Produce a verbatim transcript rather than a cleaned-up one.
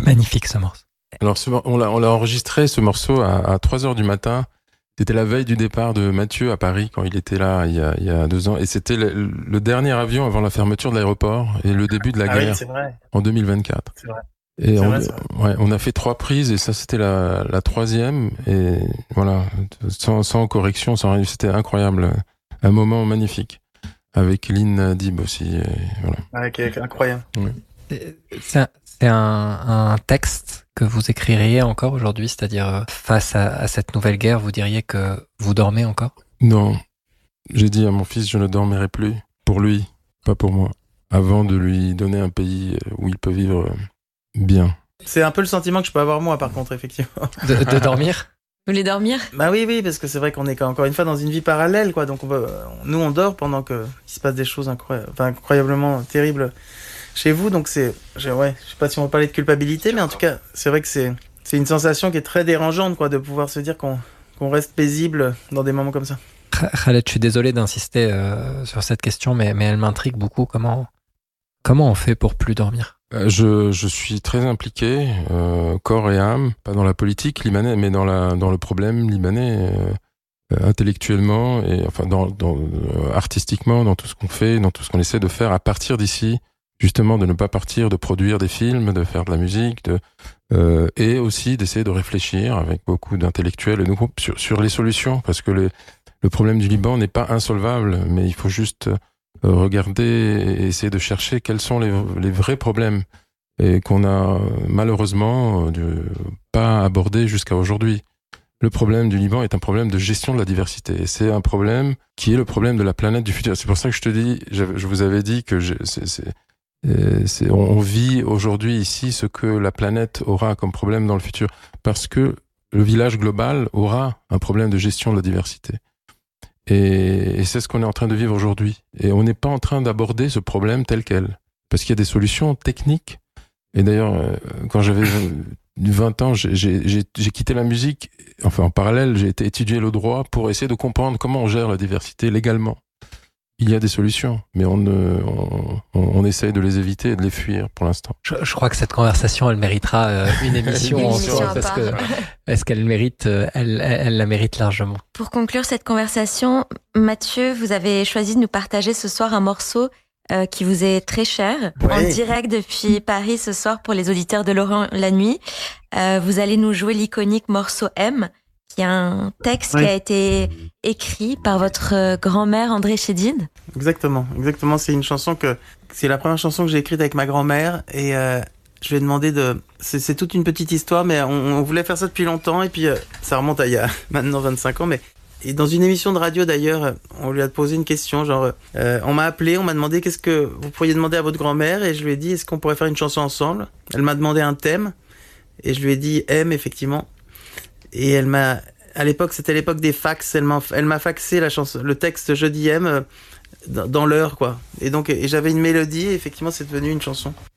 est magnifique ce morceau. Alors, ce, on, l'a, on l'a enregistré, ce morceau, à, à trois heures du matin. C'était la veille du départ de Mathieu à Paris, quand il était là, il y a, il y a deux ans. Et c'était le, le dernier avion avant la fermeture de l'aéroport et le début de la ah guerre oui, c'est vrai. en deux mille vingt-quatre. C'est vrai. Et c'est on, vrai, c'est vrai. Ouais, on a fait trois prises et ça, c'était la, la troisième. Et voilà, sans, sans correction, sans rien, c'était incroyable. Un moment magnifique. Avec Lynn Dib aussi. Et voilà. Ouais, okay, incroyable. Ouais. C'est, un, c'est un, un texte que vous écririez encore aujourd'hui, c'est-à-dire face à, à cette nouvelle guerre, vous diriez que vous dormez encore ? Non. J'ai dit à mon fils, je ne dormirai plus. Pour lui, pas pour moi. Avant de lui donner un pays où il peut vivre bien. C'est un peu le sentiment que je peux avoir moi, par contre, effectivement. De, de dormir ? Vous voulez dormir ? Bah oui, oui, parce que c'est vrai qu'on est encore une fois dans une vie parallèle, quoi. Donc on va, nous, on dort pendant que il se passe des choses incroyables, enfin, incroyablement terribles chez vous. Donc c'est, je, ouais, je sais pas si on va parler de culpabilité, mais en tout cas, c'est vrai que c'est, c'est une sensation qui est très dérangeante, quoi, de pouvoir se dire qu'on, qu'on reste paisible dans des moments comme ça. Khaled, je suis désolé d'insister euh, sur cette question, mais, mais elle m'intrigue beaucoup. Comment, comment on fait pour plus dormir ? Je, je suis très impliqué, euh, corps et âme, pas dans la politique libanais, mais dans, la, dans le problème libanais, euh, intellectuellement et enfin dans, dans, euh, artistiquement, dans tout ce qu'on fait, dans tout ce qu'on essaie de faire à partir d'ici, justement de ne pas partir, de produire des films, de faire de la musique, de, euh, et aussi d'essayer de réfléchir avec beaucoup d'intellectuels et de groupes sur, sur les solutions, parce que les, le problème du Liban n'est pas insolvable, mais il faut juste regarder et essayer de chercher quels sont les, les vrais problèmes et qu'on a malheureusement de, pas abordé jusqu'à aujourd'hui. Le problème du Liban est un problème de gestion de la diversité. Et c'est un problème qui est le problème de la planète du futur. C'est pour ça que je te dis, je, je vous avais dit que je, c'est, c'est, c'est, on vit aujourd'hui ici ce que la planète aura comme problème dans le futur. Parce que le village global aura un problème de gestion de la diversité. Et, et c'est ce qu'on est en train de vivre aujourd'hui. Et on n'est pas en train d'aborder ce problème tel quel. Parce qu'il y a des solutions techniques. Et d'ailleurs, euh, quand j'avais vingt ans, j'ai, j'ai, j'ai quitté la musique. Enfin, en parallèle, j'ai été étudier le droit pour essayer de comprendre comment on gère la diversité légalement. Il y a des solutions, mais on, ne, on, on essaye de les éviter et de les fuir pour l'instant. Je, je crois que cette conversation, elle méritera euh, une émission une en émission soi, à parce part. que est-ce qu'elle mérite, euh, elle, elle, elle la mérite largement. Pour conclure cette conversation, Mathieu, vous avez choisi de nous partager ce soir un morceau euh, qui vous est très cher, Oui. en direct depuis Paris ce soir pour les auditeurs de Laurent la nuit. Euh, vous allez nous jouer l'iconique morceau M, qui est un texte Oui. qui a été écrit par votre grand-mère André Chédid. Exactement, exactement. C'est une chanson que c'est la première chanson que j'ai écrite avec ma grand-mère et euh, je lui ai demandé de. C'est, c'est toute une petite histoire, mais on, on voulait faire ça depuis longtemps et puis euh, ça remonte à il y a maintenant vingt-cinq ans. Mais et dans une émission de radio d'ailleurs, on lui a posé une question, genre euh, on m'a appelé, on m'a demandé qu'est-ce que vous pourriez demander à votre grand-mère et je lui ai dit est-ce qu'on pourrait faire une chanson ensemble. Elle m'a demandé un thème et je lui ai dit M effectivement. Et elle m'a, à l'époque, c'était l'époque des fax. Elle m'a, elle m'a faxé la chanson, le texte Je dis M euh, dans, dans l'heure, quoi. Et donc, et j'avais une mélodie. Et effectivement, c'est devenu une chanson.